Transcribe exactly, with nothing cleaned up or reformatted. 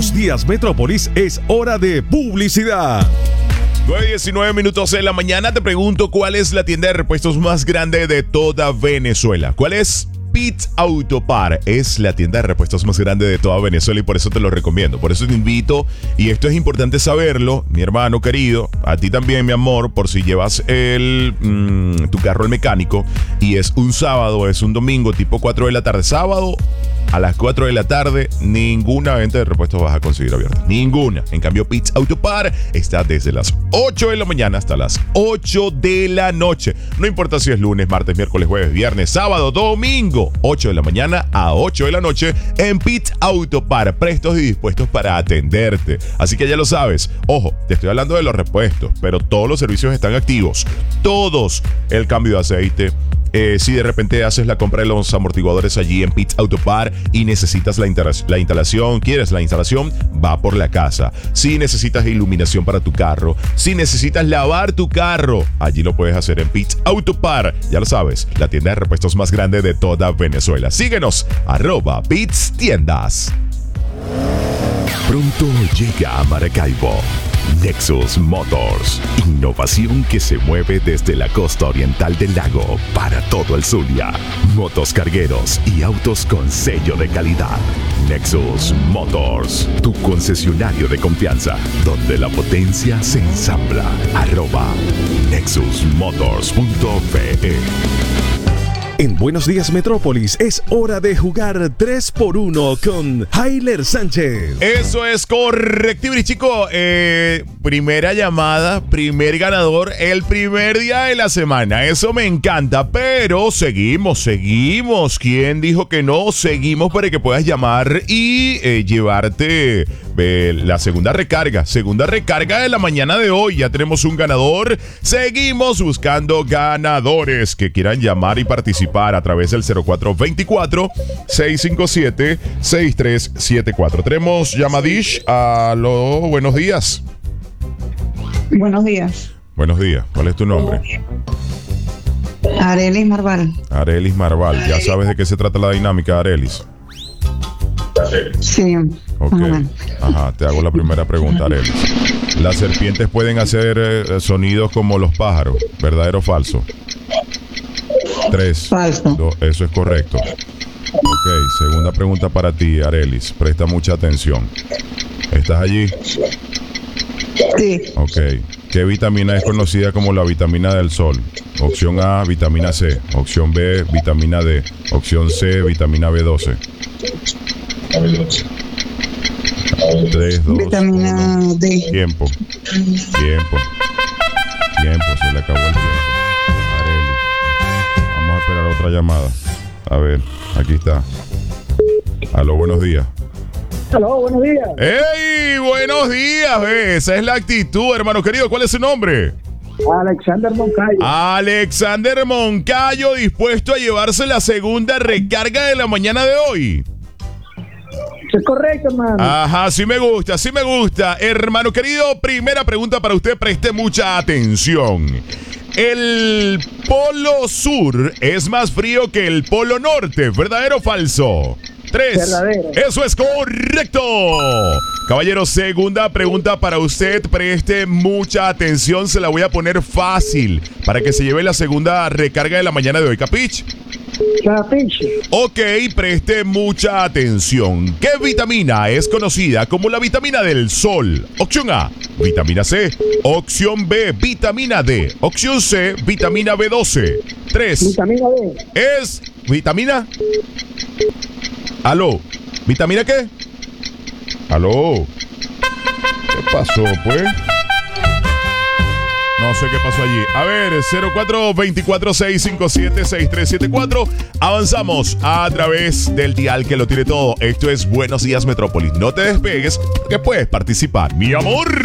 Buenos Días Metrópolis, es hora de publicidad. nueve diecinueve minutos de la mañana. Te pregunto, ¿cuál es la tienda de repuestos más grande de toda Venezuela? ¿Cuál es? Pitts Autopar es la tienda de repuestos más grande de toda Venezuela y por eso te lo recomiendo. Por eso te invito, y esto es importante saberlo, mi hermano querido, a ti también, mi amor, por si llevas el mmm, tu carro al mecánico y es un sábado, es un domingo, tipo cuatro de la tarde, sábado a las cuatro de la tarde, ninguna venta de repuestos vas a conseguir abierta. Ninguna. En cambio, Pitts Autopar está desde las ocho de la mañana hasta las ocho de la noche. No importa si es lunes, martes, miércoles, jueves, viernes, sábado, domingo. ocho de la mañana a ocho de la noche en Pitts Autopar, prestos y dispuestos para atenderte. Así que ya lo sabes. Ojo, te estoy hablando de los repuestos, pero todos los servicios están activos. Todos. El cambio de aceite. Eh, si de repente haces la compra de los amortiguadores allí en Pitts Autopar y necesitas la, la instalación, quieres la instalación, va por la casa. Si necesitas iluminación para tu carro, si necesitas lavar tu carro, allí lo puedes hacer en Pitts Autopar. Ya lo sabes, la tienda de repuestos más grande de toda Venezuela. Síguenos, arroba Pitts Tiendas. Pronto llega a Maracaibo Nexus Motors, innovación que se mueve desde la costa oriental del lago para todo el Zulia. Motos cargueros y autos con sello de calidad. Nexus Motors, tu concesionario de confianza, donde la potencia se ensambla. Arroba nexus motors punto ve. En Buenos Días Metrópolis es hora de jugar tres por uno con Jailer Sánchez. Eso es correcto, chico. Eh, primera llamada, primer ganador, el primer día de la semana. Eso me encanta, pero seguimos, seguimos. ¿Quién dijo que no? Seguimos para que puedas llamar y eh, llevarte eh, la segunda recarga. Segunda recarga de la mañana de hoy. Ya tenemos un ganador. Seguimos buscando ganadores que quieran llamar y participar a través del cero cuatro dos cuatro, seis cinco siete, seis tres siete cuatro. Tenemos llamadish. Aló, buenos días. Buenos días. Buenos días. ¿Cuál es tu nombre? Arelis Marval. Arelis Marval. ¿Ya sabes de qué se trata la dinámica, Arelis? Sí. Ok. Ajá, te hago la primera pregunta, Arelis. Las serpientes pueden hacer eh, sonidos como los pájaros. ¿Verdadero o falso? Tres. Falso. Dos, eso es correcto. Ok, segunda pregunta para ti, Arelis. Presta mucha atención. ¿Estás allí? Sí. Ok. ¿Qué vitamina es conocida como la vitamina del sol? Opción A, vitamina C. Opción B, vitamina D. Opción C, vitamina B doce. tres, dos, vitamina uno. D. Tiempo. Tiempo. Tiempo, se le acabó el tiempo. Arelis. Vamos a esperar otra llamada. A ver, aquí está. Aló, buenos días. Aló, buenos días. ¡Ey! Buenos días, ve. Esa es la actitud, hermano querido. ¿Cuál es su nombre? Alexander Moncayo. Alexander Moncayo, dispuesto a llevarse la segunda recarga de la mañana de hoy. Es correcto, hermano. Ajá, sí me gusta, sí me gusta. Hermano querido, primera pregunta para usted, preste mucha atención. ¿El polo sur es más frío que el polo norte? ¿Verdadero o falso? Tres. Verdadero. Eso es correcto. Caballero, segunda pregunta para usted. Preste mucha atención. Se la voy a poner fácil para que se lleve la segunda recarga de la mañana de hoy. ¿Capich? Capiche. Ok, preste mucha atención. ¿Qué vitamina es conocida como la vitamina del sol? Opción A, vitamina C. Opción B, vitamina D. Opción C, vitamina B doce. Tres. Vitamina D. ¿Es vitamina? Aló, ¿vitamina qué? Aló. ¿Qué pasó, pues? No sé qué pasó allí. A ver, cero cuatro dos cuatro, seis cinco siete, seis tres siete cuatro. Avanzamos a través del dial que lo tiene todo. Esto es Buenos Días Metrópolis. No te despegues, que puedes participar, mi amor.